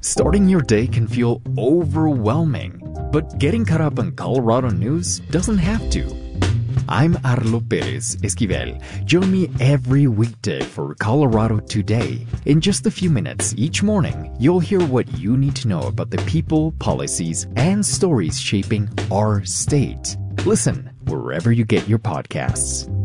Starting your day can feel overwhelming, but getting caught up on Colorado news doesn't have to. I'm Arlo Perez Esquivel. Join me every weekday for Colorado Today. In just a few minutes each morning, you'll hear what you need to know about the people, policies, and stories shaping our state. Listen wherever you get your podcasts.